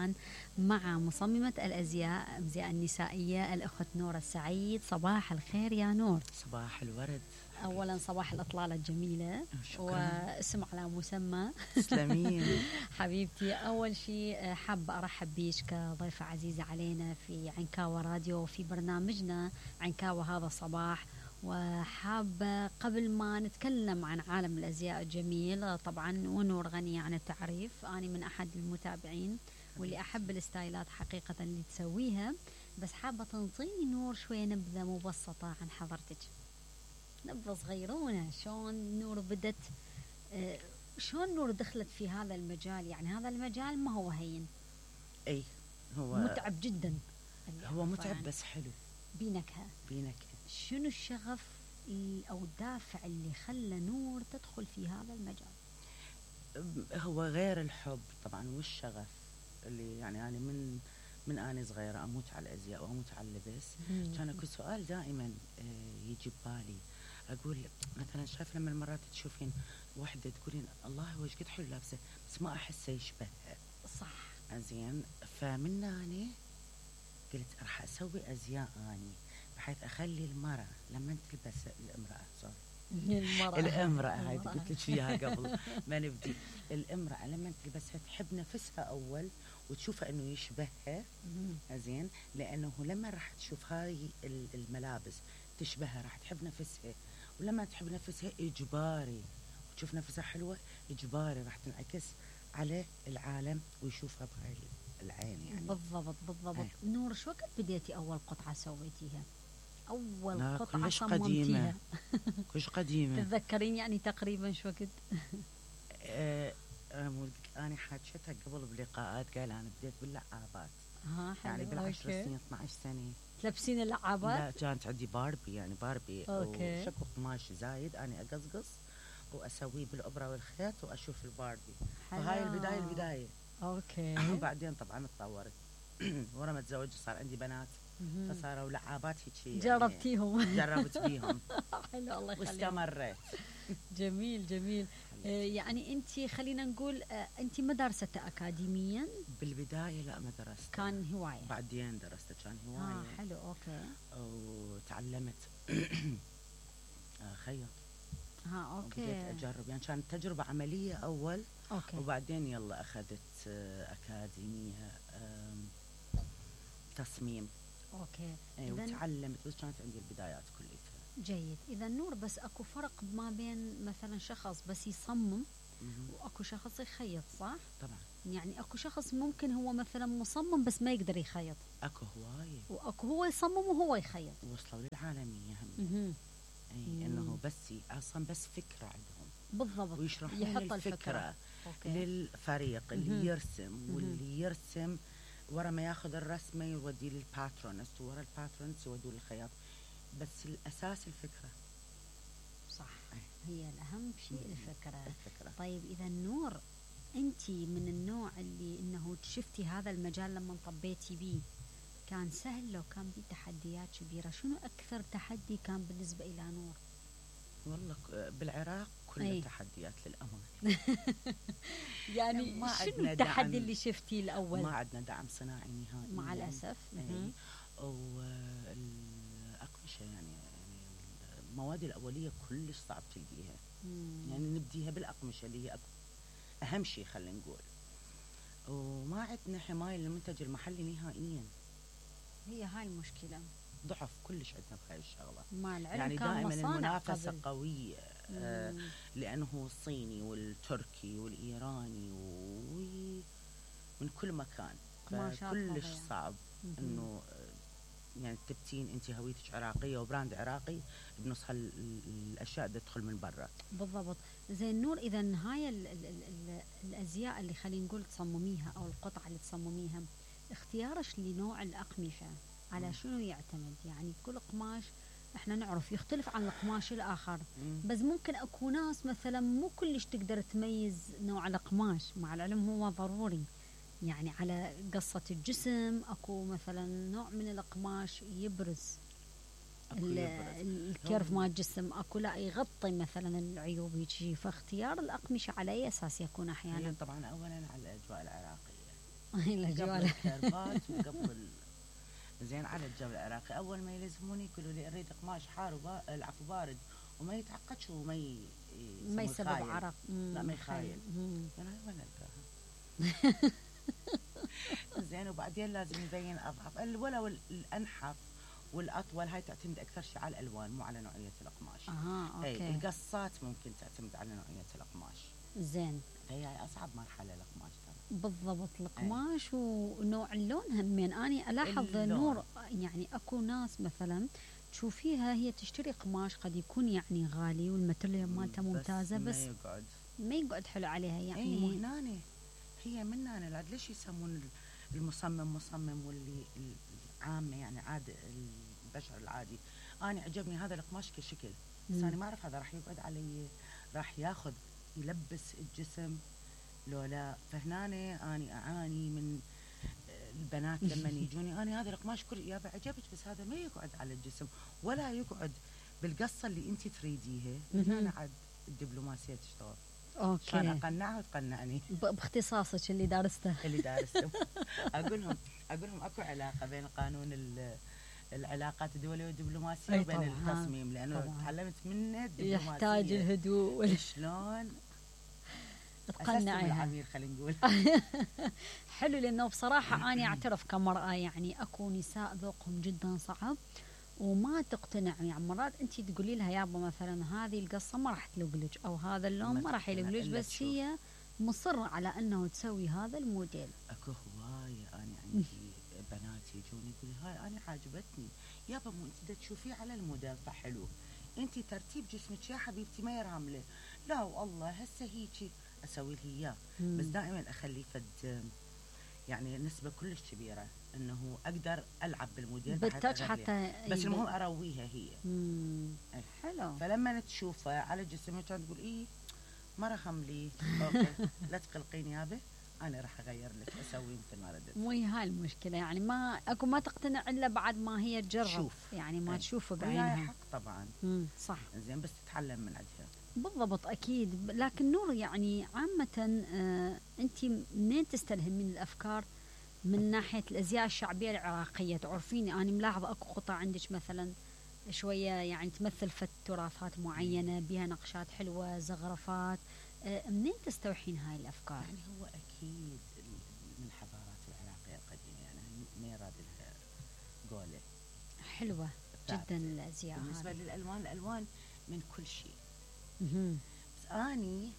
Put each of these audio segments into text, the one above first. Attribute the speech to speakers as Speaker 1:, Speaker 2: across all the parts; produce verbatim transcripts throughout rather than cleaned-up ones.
Speaker 1: طبعا مع مصممة الأزياء الأزياء النسائية الأخت نور السعيد. صباح الخير يا نور.
Speaker 2: صباح الورد.
Speaker 1: أولا صباح الإطلالة الجميلة.
Speaker 2: شكرا.
Speaker 1: واسم على مسمى.
Speaker 2: تسلمين
Speaker 1: حبيبتي. أول شيء حابة أرحب بيش كضيفة عزيزة علينا في عنكاوة راديو في برنامجنا عنكاوة هذا الصباح. وحابة قبل ما نتكلم عن عالم الأزياء الجميل طبعا ونور غنية عن التعريف، أنا من أحد المتابعين واللي أحب الستايلات حقيقة اللي تسويها، بس حابة تنطيني نور شوية نبذة مبسطة عن حضرتك، نبذة صغيرونة شلون نور بدت، آه شلون نور دخلت في هذا المجال. يعني هذا المجال ما هو هين،
Speaker 2: اي هو
Speaker 1: متعب جدا،
Speaker 2: هو متعب بس حلو،
Speaker 1: بنكهة
Speaker 2: بنكهة.
Speaker 1: شنو الشغف أو الدافع اللي خلى نور تدخل في هذا المجال؟
Speaker 2: هو غير الحب طبعا والشغف اللي يعني أنا من من أنا صغيرة أموت على الأزياء وأموت على اللبس. كان أكو سؤال دائما يجي ببالي، أقول مثلا شايف لما المرات تشوفين واحدة تقولين الله وش قد حلو لابسة بس ما أحسه يشبهها.
Speaker 1: صح.
Speaker 2: زين، فمن أنا قلت راح أسوي أزياء أني بحيث أخلي المرأة لما تلبس الامرأة سوري
Speaker 1: المرأة
Speaker 2: الامرأة هاي قلت لك فيها قبل ما نبدي. الامرأة لما تلبسها تحب نفسها أول وتشوفها إنه يشبهها. زين، لأنه لما راح تشوف هاي الملابس تشبهها راح تحب نفسها، ولما تحب نفسها إجباري وتشوف نفسها حلوة إجباري راح تنعكس على العالم ويشوفها بهاي العين. يعني
Speaker 1: بالضبط بالضبط.
Speaker 2: هاي.
Speaker 1: نور شو وقت بديتي أول قطعة سويتيها؟ أول
Speaker 2: لا
Speaker 1: قطعة
Speaker 2: كلش
Speaker 1: صممتيها؟
Speaker 2: قديمة كلش قديمة.
Speaker 1: تتذكرين يعني تقريبا شو وقت؟
Speaker 2: أه أنا حاجتها قبل بلقاءات، قال أنا بديت باللعابات.
Speaker 1: ها حلو.
Speaker 2: يعني بالعشر سنين اثنعش سنة
Speaker 1: تلبسين اللعابات؟
Speaker 2: لا كانت عندي باربي، يعني باربي
Speaker 1: أوكي.
Speaker 2: وشكو قماش زايد أنا أقصقص وأسويه بالأبرة والخيط وأشوف الباربي. فهاي البداية البداية.
Speaker 1: أوكي.
Speaker 2: وبعدين طبعا اتطورت ورا ما تزوجت صار عندي بنات فصاروا لعابات هيك.
Speaker 1: جربتيهم؟
Speaker 2: يعني جربت بيهم.
Speaker 1: حلو الله يخليك.
Speaker 2: واستمريت.
Speaker 1: جميل جميل. آه يعني أنت خلينا نقول آه أنت ما درست أكاديميا؟
Speaker 2: بالبداية لا ما درست،
Speaker 1: كان هواية.
Speaker 2: بعدين درست كان هواية.
Speaker 1: آه حلو أوكي.
Speaker 2: وتعلمت خيط.
Speaker 1: ها أوكي.
Speaker 2: بديت أجرب، يعني كانت تجربة عملية أول.
Speaker 1: أوكي.
Speaker 2: وبعدين يلا أخذت أكاديمية تصميم.
Speaker 1: أوكي.
Speaker 2: أي وتعلمت، بس كانت عندي البدايات كلها.
Speaker 1: جيد. إذا نور بس أكو فرق ما بين مثلا شخص بس يصمم وأكو شخص يخيط، صح؟
Speaker 2: طبعا.
Speaker 1: يعني أكو شخص ممكن هو مثلا مصمم بس ما يقدر يخيط.
Speaker 2: أكو هواية.
Speaker 1: وأكو هو يصمم وهو يخيط.
Speaker 2: وصلوا للعالمية هم. أي إنه بس أصلا بس فكرة عندهم.
Speaker 1: بالضبط.
Speaker 2: ويشرحون
Speaker 1: يحط
Speaker 2: الفكرة
Speaker 1: أوكي.
Speaker 2: للفريق اللي يرسم، واللي يرسم ورا ما ياخذ الرسمة يودي للباترونست، ورا الباترونست يودوا للخياط، بس الأساس الفكرة.
Speaker 1: صح. هي الأهم شيء الفكرة.
Speaker 2: الفكرة.
Speaker 1: طيب إذا نور أنت من النوع اللي إنه شفتي هذا المجال لما طبيتي بيه كان سهل لو كان بيه تحديات كبيرة؟ شنو أكثر تحدي كان بالنسبة إلى نور؟
Speaker 2: والله بالعراق كل
Speaker 1: أي.
Speaker 2: التحديات للأمانة.
Speaker 1: يعني
Speaker 2: ما
Speaker 1: شنو التحدي اللي شفتيه الأول؟
Speaker 2: ما عندنا دعم صناعي نهائي
Speaker 1: مع الأسف.
Speaker 2: يعني. والأقمشة يعني المواد الأولية كلش صعب تلقيها. يعني نبديها بالأقمشة اللي هي أهم شيء خلينا نقول. وما عندنا حماية للمنتج المحلي نهائيا.
Speaker 1: هي هاي المشكلة.
Speaker 2: ضعف كلش عندنا بهاي الشغلة.
Speaker 1: مع العلم
Speaker 2: يعني
Speaker 1: كان
Speaker 2: دائما المنافسة
Speaker 1: قبل.
Speaker 2: قوية. آه لأنه الصيني والتركي والإيراني ومن كل مكان. كلش صعب إنه يعني تبتين أنت هويتك عراقية وبراند عراقي بنص هالأشياء تدخل من برا.
Speaker 1: بالضبط. زين نور، إذا هاي ال ال ال ال الأزياء اللي خلينا نقول تصمميها أو القطعة اللي تصمميها، اختيارش لنوع الأقمشة على مم. شنو يعتمد؟ يعني كل قماش احنا نعرف يختلف عن القماش الآخر. مم. بس ممكن أكو ناس مثلا مو كلش تقدر تميز نوع القماش، مع العلم هو ضروري يعني على قصة الجسم. أكو مثلا نوع من القماش يبرز الكيرف مال الجسم، أكو لا يغطي مثلا العيوب هيجي. فاختيار الأقمشة على أي أساس يكون أحيانا؟
Speaker 2: طبعا أولا على الأجواء العراقية. قبل الكربات وقبل زين على الجو العراقي اول ما يلزموني يقولوا لي اريد قماش حار وبا... العفو بارد وما يتعقدش وما ي...
Speaker 1: ما يسبب عرق.
Speaker 2: لا ما يخايل. انا وين القاها زين وبعدين لازم يبين اضعف ولو الانحف والاطول هاي تعتمد اكثر شيء على الالوان مو على نوعيه القماش.
Speaker 1: اها اوكي.
Speaker 2: اي القصات ممكن تعتمد على نوعيه القماش.
Speaker 1: زين.
Speaker 2: فهي اصعب مرحله القماش ترى.
Speaker 1: بالضبط القماش ونوع اللون همين. اني الاحظ نور يعني اكو ناس مثلا تشوفيها هي تشتري قماش قد يكون يعني غالي والماتيريال مالته ممتازه بس, بس
Speaker 2: ما يقعد
Speaker 1: ما يقعد حلو عليها يعني.
Speaker 2: اي مو هنا هي من هنا لعد ليش يسمون المصمم مصمم واللي العامه يعني عاد البشر العادي. انا عجبني هذا القماش كشكل بس انا ما اعرف هذا راح يقعد علي راح ياخذ يلبس الجسم لو لا. فهنا اني اعاني من البنات لما يجوني انا هذا القماش كل يابا عجبك بس هذا ما يقعد على الجسم ولا يقعد بالقصه اللي انت تريديها. هنا عاد الدبلوماسيه تشتغل.
Speaker 1: اوكي.
Speaker 2: عشان اقنعها وتقنعني
Speaker 1: باختصاصك اللي دارسته.
Speaker 2: اللي دارسته. اقول لهم اقول لهم اكو علاقه بين قانون العلاقات الدوليه والدبلوماسيه وبين التصميم لانه طبعاً. تعلمت منه الدبلوماسيه
Speaker 1: يحتاج الهدوء
Speaker 2: شلون
Speaker 1: تقنعها
Speaker 2: العمير خلينا نقول.
Speaker 1: حلو لانه بصراحه انا اعترف كمراه يعني اكو نساء ذوقهم جدا صعب وما تقتنع. يعني مرات انت تقولي لها يابا مثلا هذه القصه ما راح تلقلج او هذا اللون ما راح يلقلج بس تشوف. هي مصره على انه تسوي هذا الموديل.
Speaker 2: اكو هوايه انا عندي بنات يجوني يقولي هاي انا عاجبتني يابا مو انت تشوفيه على الموديل فحلو انت ترتيب جسمك يا حبيبتي ما يرامله. لا والله هسه هيجي اسوي له اياه بس دائما اخلي فد يعني نسبه كلش كبيره انه اقدر العب بالموديل
Speaker 1: بالتاتش حتى
Speaker 2: بس المهم ارويها هي.
Speaker 1: امم حلو.
Speaker 2: فلما تشوفها على جسمها كانت تقول ايه ما رخم لي اوكي لا تقلقيني يابا انا راح اغير لك اسوي مثل ما ردت.
Speaker 1: مو هاي المشكله يعني ما اكو ما تقتنع الا بعد ما هي تجرب. شوف. يعني ما تشوفه بعينها.
Speaker 2: حق طبعا.
Speaker 1: امم صح.
Speaker 2: زين بس تتعلم من عندها.
Speaker 1: بالضبط اكيد. لكن نور يعني عامه آه انت منين تستلهمين الافكار من ناحيه الازياء الشعبيه العراقيه؟ تعرفيني انا ملاحظه اكو قطع عندك مثلا شويه يعني تمثل فت تراثات معينه بها نقشات حلوه زخرفات. آه منين تستوحين هاي الافكار؟
Speaker 2: يعني هو اكيد من الحضارات العراقيه القديمه يعني ما يراد لها قوله.
Speaker 1: حلوه جدا الازياء.
Speaker 2: بالنسبه هذه. للالوان الالوان من كل شيء. بس اني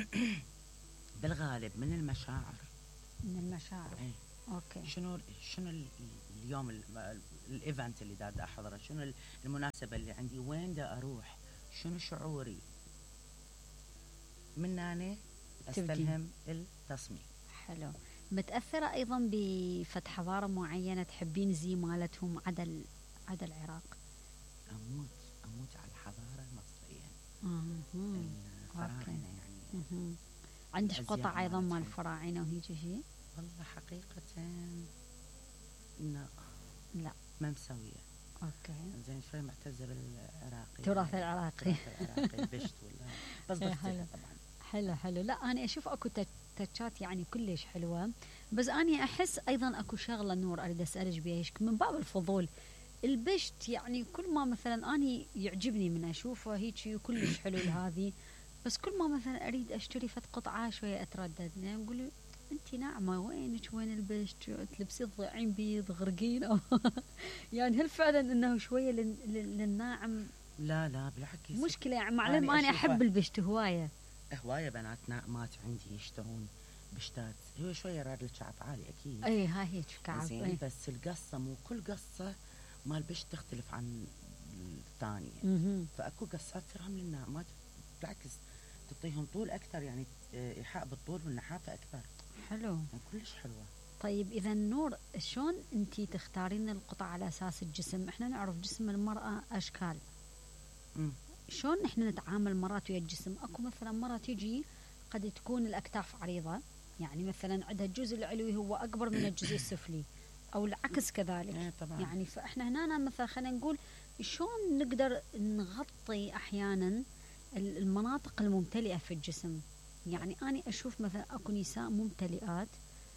Speaker 2: بالغالب من المشاعر.
Speaker 1: من المشاعر.
Speaker 2: ايه.
Speaker 1: اوكي.
Speaker 2: شنو شنو اليوم الايفنت اللي دا احضره شنو المناسبه اللي عندي وين دا اروح شنو شعوري من هنا استلهم التصميم.
Speaker 1: حلو. متاثره ايضا بفتح حضاره معينه تحبين زي مالتهم عدا عدا العراق؟
Speaker 2: اموت اموت على الحضاره المصريه.
Speaker 1: اها.
Speaker 2: الفراعنه يعني.
Speaker 1: اها. عندك قطع ايضا مال الفراعنه وهيك شيء؟
Speaker 2: والله حقيقه لا
Speaker 1: لا
Speaker 2: ما مسويه.
Speaker 1: اوكي.
Speaker 2: زين شوي معتزه بالعراقي.
Speaker 1: التراث العراقي.
Speaker 2: التراث العراقي البشت ولا بس
Speaker 1: حلو. طبعا حلو حلو. لا انا اشوف اكو تاتشات يعني كلش حلوه بس اني احس ايضا اكو شغله نور اريد اسالك بيها من باب الفضول. البشت يعني كل ما مثلا اني يعجبني من اشوفه هيك كلش حلو هذه بس كل ما مثلا اريد اشتري فت قطعه شويه اتردد يعني اقول انت ناعمه وينك وين البشت تلبسي ضيعين بيض غرقين او يعني هل فعلا انه شويه للناعم؟
Speaker 2: لا لا بالعكس
Speaker 1: مشكله يعني معلم انا احب البشت هوايه
Speaker 2: هوايه بنات ناعمات عندي يشترون بشتات هو شويه راد الكعب عالي اكيد.
Speaker 1: اي هاي هيك كعب.
Speaker 2: زين بس القصه مو كل قصه مال بشت تختلف عن الثانيه. فاكو قصات ترهم للناعمات بالعكس تعطيهم طول اكثر يعني ايحاء بالطول والنحافه اكثر.
Speaker 1: حلو
Speaker 2: يعني كلش حلوه.
Speaker 1: طيب اذا نور شلون انت تختارين القطع على اساس الجسم؟ احنا نعرف جسم المراه اشكال.
Speaker 2: امم
Speaker 1: شلون نحن نتعامل مرات ويا الجسم؟ اكو مثلا مرة تيجي قد تكون الاكتاف عريضه يعني مثلا عندها الجزء العلوي هو اكبر من الجزء السفلي او العكس كذلك.
Speaker 2: إيه طبعاً.
Speaker 1: يعني فاحنا هنا مثلا خلينا نقول شلون نقدر نغطي احيانا المناطق الممتلئه في الجسم؟ يعني أنا أشوف مثلا أكو نساء ممتلئات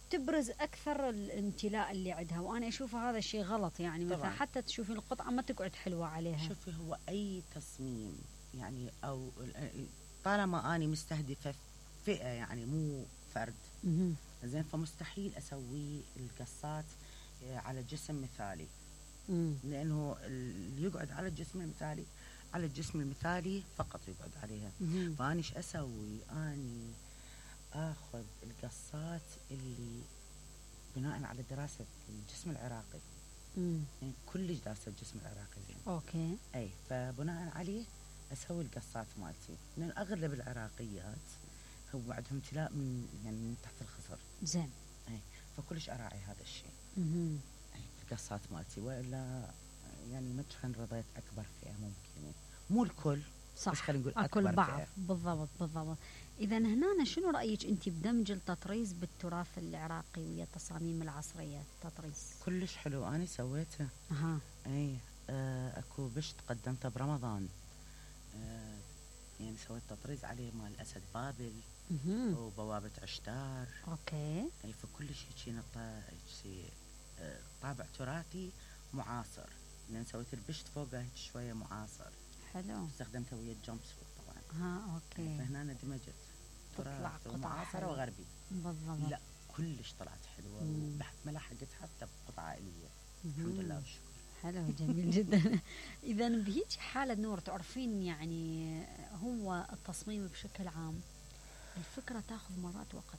Speaker 1: تبرز اكثر الامتلاء اللي عندها، وانا اشوف هذا الشيء غلط يعني. مثلا حتى تشوفين القطعه ما تقعد حلوه عليها.
Speaker 2: شوفي هو اي تصميم يعني او طالما اني مستهدفه فئه يعني مو فرد زين، فمستحيل اسوي القصات على جسم مثالي. مم. لانه اللي يقعد على الجسم المثالي على الجسم المثالي فقط يقعد عليها. مم. فاني ايش اسوي؟ اني اخذ القصات اللي بناء على دراسه الجسم العراقي. امم يعني كلش دارسه الجسم العراقي زين.
Speaker 1: اوكي.
Speaker 2: اي فبناء عليه اسوي القصات مالتي، لان اغلب العراقيات هو عندهم امتلاء من يعني من تحت الخصر.
Speaker 1: زين.
Speaker 2: اي فكلش اراعي هذا الشيء.
Speaker 1: امم
Speaker 2: اي القصات مالتي، والا يعني مثلا رضيت اكبر فئه ممكن، مو الكل
Speaker 1: صح،
Speaker 2: بس خلينا نقول
Speaker 1: اكل
Speaker 2: اكبر
Speaker 1: بعض.
Speaker 2: فئة.
Speaker 1: بالضبط بالضبط. اذا هنا شنو رايك انت بدمج التطريز بالتراث العراقي ويا التصاميم العصريه؟ التطريز
Speaker 2: كلش حلو، انا سويته.
Speaker 1: اها.
Speaker 2: اي آه اكو بشت قدمته برمضان، آه يعني سويت تطريز عليه مال اسد بابل
Speaker 1: مه.
Speaker 2: وبوابه عشتار.
Speaker 1: اوكي.
Speaker 2: اي فكل شيء نطه شيء آه طابع تراثي معاصر، لان سويت البشت فوقه هيك شويه معاصر.
Speaker 1: حلو.
Speaker 2: استخدمته ويا الجمب سوت طبعا.
Speaker 1: ها اوكي.
Speaker 2: فهنا أنا دمجت
Speaker 1: تطلع قطعه
Speaker 2: حلوه وغربي.
Speaker 1: بالضبط.
Speaker 2: لا كلش طلعت حلوه، وبحت ما لحقت حتى بقطعه عائليه. الحمد لله والشكر.
Speaker 1: حلو جميل جدا. اذا بهيج حاله نور تعرفين يعني هو التصميم بشكل عام الفكره تاخذ مرات وقت.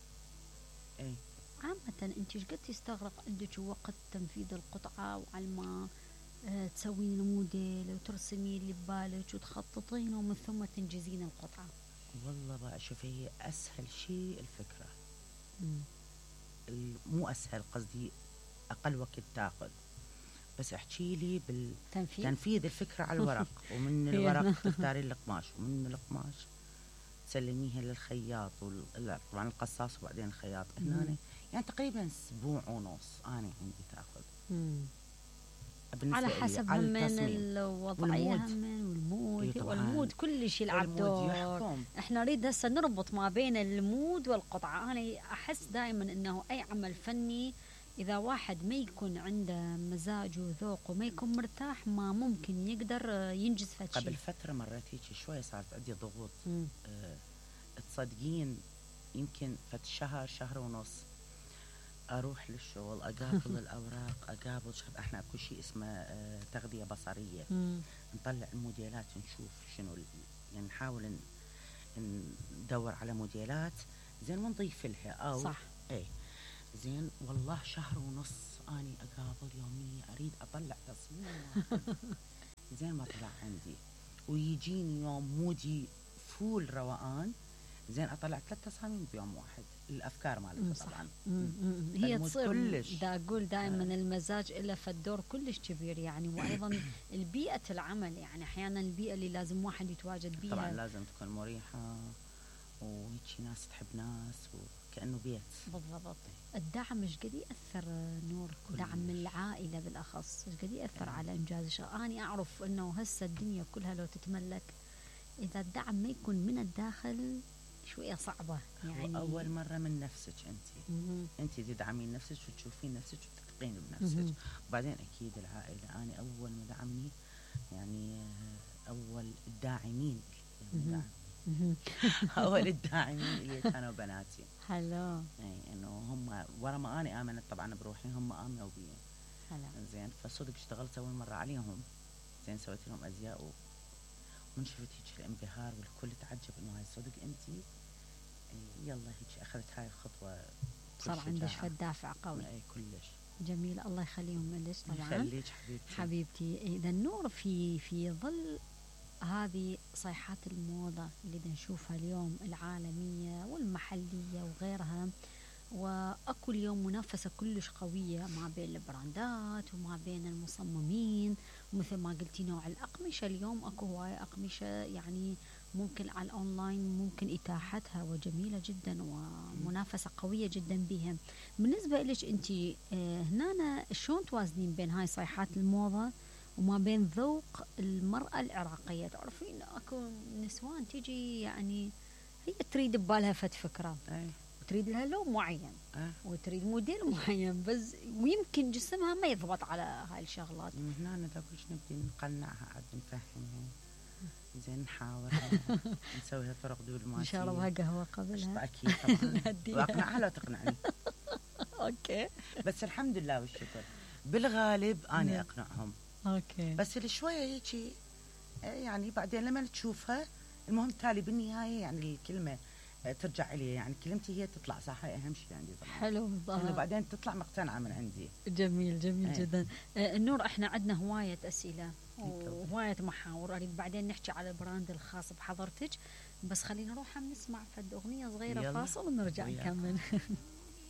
Speaker 2: اي
Speaker 1: عامه انت ايش قد تستغرق عندك وقت تنفيذ القطعه، وعلى ما آه تسوين الموديل وترسمين اللي ببالك وتخططينه ومن ثم تنجزين القطعه؟
Speaker 2: والله بقى شوفي هي اسهل شيء الفكره.
Speaker 1: مم.
Speaker 2: مو اسهل، قصدي اقل وقت تاخذ، بس احكي لي بالتنفيذ تنفيذ الفكره على الورق. ومن الورق تختاري القماش، ومن القماش تسلميها للخياط طبعا القصاص وبعدين الخياط. هنا يعني تقريبا اسبوع ونص انا عندي تاخذ.
Speaker 1: على حسب من الوضعيه من والمود. والمود كل شيء يلعب دور. احنا نريد هسه نربط ما بين المود والقطعه. انا احس دائما انه اي عمل فني اذا واحد ما يكون عنده مزاج وذوق وما يكون مرتاح ما ممكن يقدر ينجز فد شيء.
Speaker 2: قبل فتره مريت هيك شويه صارت عندي ضغوط. أه تصدقين يمكن فد شهر شهر ونص اروح للشغل اقابل الاوراق اقابل شغل. احنا اكو شيء اسمه أه تغذيه بصريه. مم. نطلع الموديلات نشوف شنو يعني نحاول ندور على موديلات زين ونضيف لها او
Speaker 1: صح.
Speaker 2: اي زين والله شهر ونص اني اقابل يوميا اريد اطلع تصميم زين ما طلع عندي، ويجيني يوم مودي فول روقان زين اطلع ثلاث تصاميم بيوم واحد. الافكار مالتها طبعا
Speaker 1: هي تصير دا اقول دائما آه. المزاج له فالدور كلش كبير يعني. وايضا البيئه العمل يعني احيانا البيئه اللي لازم واحد يتواجد بيها
Speaker 2: طبعا لازم تكون مريحه وهيك ناس تحب ناس وكأنه بيت.
Speaker 1: بالضبط. الدعم ايش قد ياثر نور؟ دعم العائله بالاخص ايش قد ياثر على انجاز الشغل؟ انا اعرف انه هسه الدنيا كلها لو تتملك اذا الدعم ما يكون من الداخل شويه صعبه يعني.
Speaker 2: اول مره من نفسك انت مم. انت تدعمين نفسك وتشوفين نفسك وتثقين بنفسك. وبعدين اكيد العائله. انا اول ما دعمني يعني اول الداعمين يعني اول الداعمين اللي كانوا بناتي.
Speaker 1: حلو.
Speaker 2: يعني انه هم ورا ما اني امنت طبعا بروحي هم امنوا بي.
Speaker 1: حلو.
Speaker 2: زين فصدق اشتغلت اول مره عليهم زين سويت لهم ازياء و... ومن شفت هيك الانبهار والكل تعجب انه هاي صدق انتي. يلا هيك اخذت هاي الخطوه
Speaker 1: صار عندك فالدافع قوي.
Speaker 2: اي كلش
Speaker 1: جميل. الله يخليهم لك طبعا.
Speaker 2: يخليك حبيبتي.
Speaker 1: حبيبتي. اذا نور في في ظل هذه صيحات الموضة اللي بنشوفها اليوم العالمية والمحلية وغيرها، وأكو اليوم منافسة كلش قوية ما بين البراندات وما بين المصممين. ومثل ما قلتي نوع الأقمشة اليوم أكو هواية أقمشة يعني ممكن على الأونلاين ممكن إتاحتها وجميلة جدا ومنافسة قوية جدا بها. بالنسبة لك أنت هنا شلون توازنين بين هاي صيحات الموضة وما بين ذوق المرأة العراقية؟ تعرفين أكو نسوان تيجي يعني هي تريد ببالها فد فكرة
Speaker 2: أي.
Speaker 1: وتريد لها لون معين
Speaker 2: آه.
Speaker 1: وتريد موديل معين، بس ويمكن جسمها ما يضبط على هاي الشغلات.
Speaker 2: من هنا نقولش نبدي نقنعها عاد نفهمها زين نحاول نسويها فرق دبلوماسية
Speaker 1: ان شاء الله بها قهوه قبلها.
Speaker 2: اكيد طبعا واقنعها لو تقنعني.
Speaker 1: اوكي
Speaker 2: بس الحمد لله والشكر بالغالب اني اقنعهم.
Speaker 1: اوكي
Speaker 2: بس اللي شويه هيك يعني بعدين لما تشوفها المهم تالي بالنهايه يعني الكلمه ترجع لي، يعني كلمتي هي تطلع صح، هاي اهم شيء عندي طبعا.
Speaker 1: حلو
Speaker 2: يعني بعدين تطلع مقتنعه من عندي.
Speaker 1: جميل جميل
Speaker 2: أي.
Speaker 1: جدا. آه النور احنا عندنا هوايه اسئله وهوايه محاور، اريد بعدين نحكي على البراند الخاص بحضرتك، بس خلينا نروح نسمع فد اغنيه صغيره فاصل ونرجع نكمل.